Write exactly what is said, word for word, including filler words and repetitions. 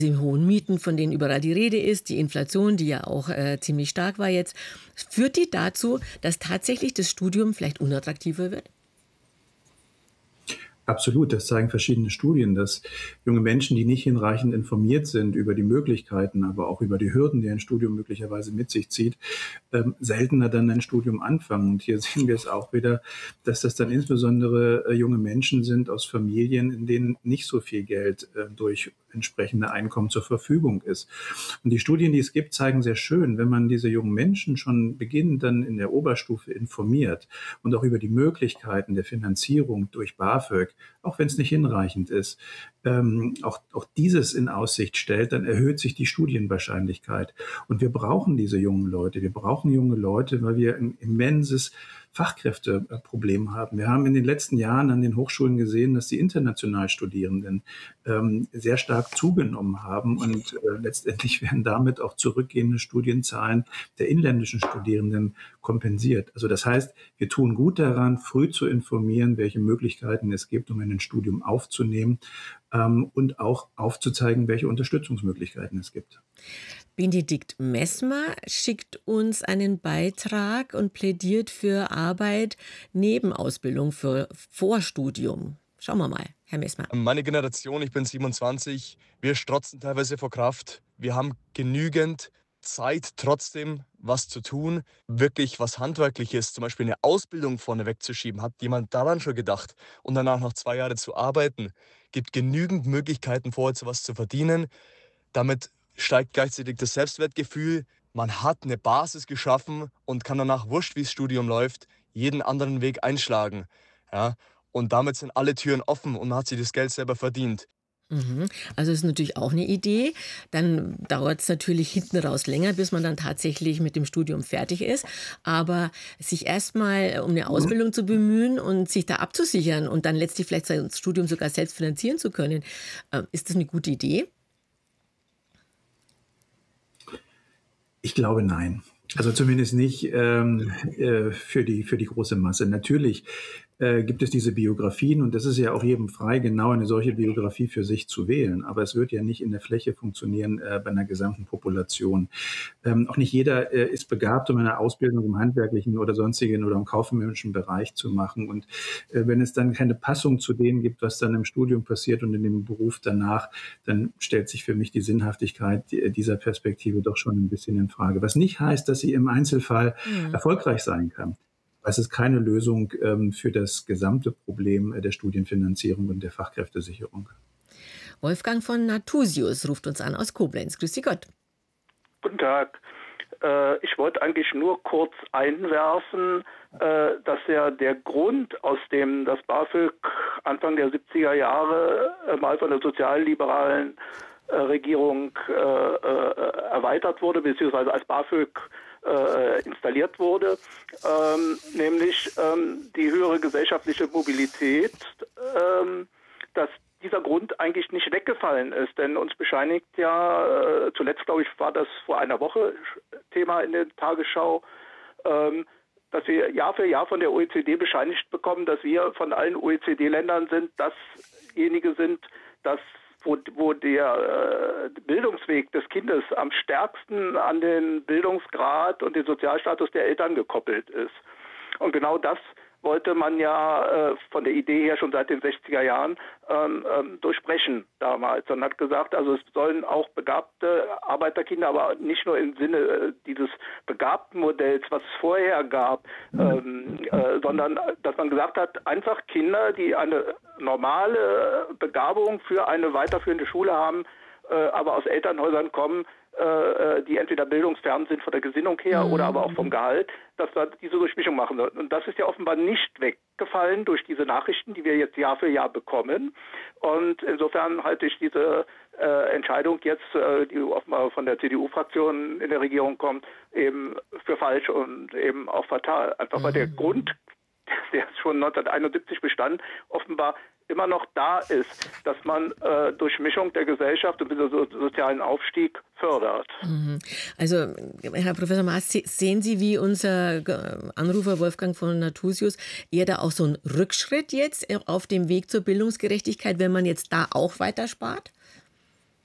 Die hohen Mieten, von denen überall die Rede ist, die Inflation, die ja auch äh, ziemlich stark war jetzt, führt die dazu, dass tatsächlich das Studium vielleicht unattraktiver wird? Absolut, das zeigen verschiedene Studien, dass junge Menschen, die nicht hinreichend informiert sind über die Möglichkeiten, aber auch über die Hürden, die ein Studium möglicherweise mit sich zieht, ähm, seltener dann ein Studium anfangen. Und hier sehen wir es auch wieder, dass das dann insbesondere äh, junge Menschen sind aus Familien, in denen nicht so viel Geld äh, durch entsprechende Einkommen zur Verfügung ist. Und die Studien, die es gibt, zeigen sehr schön, wenn man diese jungen Menschen schon beginnend dann in der Oberstufe informiert und auch über die Möglichkeiten der Finanzierung durch BAföG, auch wenn es nicht hinreichend ist, ähm, auch, auch dieses in Aussicht stellt, dann erhöht sich die Studienwahrscheinlichkeit. Und wir brauchen diese jungen Leute. Wir brauchen junge Leute, weil wir ein immenses Fachkräfteproblem haben. Wir haben in den letzten Jahren an den Hochschulen gesehen, dass die international Studierenden ähm, sehr stark zugenommen haben und äh, letztendlich werden damit auch zurückgehende Studienzahlen der inländischen Studierenden kompensiert. Also das heißt, wir tun gut daran, früh zu informieren, welche Möglichkeiten es gibt, um ein Studium aufzunehmen ähm, und auch aufzuzeigen, welche Unterstützungsmöglichkeiten es gibt. Benedikt Messmer schickt uns einen Beitrag und plädiert für Arbeit neben Ausbildung, für Vorstudium. Schauen wir mal, Herr Messmer. Meine Generation, ich bin siebenundzwanzig, wir strotzen teilweise vor Kraft. Wir haben genügend Zeit, trotzdem was zu tun, wirklich was Handwerkliches, zum Beispiel eine Ausbildung vorne wegzuschieben. Hat jemand daran schon gedacht? Und danach noch zwei Jahre zu arbeiten? Gibt genügend Möglichkeiten, vorher zu was zu verdienen. Damit steigt gleichzeitig das Selbstwertgefühl. Man hat eine Basis geschaffen und kann danach, wurscht wie das Studium läuft, jeden anderen Weg einschlagen. Ja? Und damit sind alle Türen offen und man hat sich das Geld selber verdient. Mhm. Also ist natürlich auch eine Idee. Dann dauert es natürlich hinten raus länger, bis man dann tatsächlich mit dem Studium fertig ist. Aber sich erstmal um eine Ausbildung zu bemühen und sich da abzusichern und dann letztlich vielleicht sein Studium sogar selbst finanzieren zu können, äh, ist das eine gute Idee? Ich glaube, nein. Also zumindest nicht ähm, äh, für die, für die große Masse. Natürlich äh, gibt es diese Biografien und das ist ja auch jedem frei, genau eine solche Biografie für sich zu wählen. Aber es wird ja nicht in der Fläche funktionieren äh, bei einer gesamten Population. Ähm, auch nicht jeder äh, ist begabt, um eine Ausbildung im handwerklichen oder sonstigen oder im kaufmännischen Bereich zu machen. Und äh, wenn es dann keine Passung zu dem gibt, was dann im Studium passiert und in dem Beruf danach, dann stellt sich für mich die Sinnhaftigkeit dieser Perspektive doch schon ein bisschen in Frage. Was nicht heißt, dass sie im Einzelfall Mhm. erfolgreich sein kann. Es ist keine Lösung ähm, für das gesamte Problem äh, der Studienfinanzierung und der Fachkräftesicherung. Wolfgang von Nathusius ruft uns an aus Koblenz. Grüß Sie Gott. Guten Tag. Äh, ich wollte eigentlich nur kurz einwerfen, äh, dass ja der Grund, aus dem das BAföG Anfang der siebziger Jahre äh, mal von der sozialliberalen äh, Regierung äh, äh, erweitert wurde, beziehungsweise als BAföG äh, installiert wurde, ähm, nämlich ähm, die höhere gesellschaftliche Mobilität, ähm, dass dieser Grund eigentlich nicht weggefallen ist. Denn uns bescheinigt ja, äh, zuletzt glaube ich war das vor einer Woche Thema in der Tagesschau, ähm, dass wir Jahr für Jahr von der O E C D bescheinigt bekommen, dass wir von allen O E C D-Ländern sind, dasjenige sind, das wo, wo der äh, Bildungsweg des Kindes am stärksten an den Bildungsgrad und den Sozialstatus der Eltern gekoppelt ist. Und genau das wollte man ja äh, von der Idee her schon seit den sechziger Jahren ähm, ähm, durchbrechen damals und hat gesagt, also es sollen auch begabte Arbeiterkinder, aber nicht nur im Sinne äh, dieses begabten Modells, was es vorher gab, ähm, äh, sondern dass man gesagt hat, einfach Kinder, die eine normale Begabung für eine weiterführende Schule haben, äh, aber aus Elternhäusern kommen, äh, die entweder bildungsfern sind von der Gesinnung her oder aber auch vom Gehalt, dass wir diese Durchmischung machen sollten. Und das ist ja offenbar nicht weggefallen durch diese Nachrichten, die wir jetzt Jahr für Jahr bekommen. Und insofern halte ich diese äh, Entscheidung jetzt, äh, die offenbar von der C D U-Fraktion in der Regierung kommt, eben für falsch und eben auch fatal. Einfach weil der Grund, der schon neunzehnhunderteinundsiebzig bestand, offenbar immer noch da ist, dass man äh, durch Mischung der Gesellschaft und den so, sozialen Aufstieg fördert. Also, Herr Professor Maaß, sehen Sie, wie unser Anrufer Wolfgang von Nathusius eher da auch so ein Rückschritt jetzt auf dem Weg zur Bildungsgerechtigkeit, wenn man jetzt da auch weiter spart?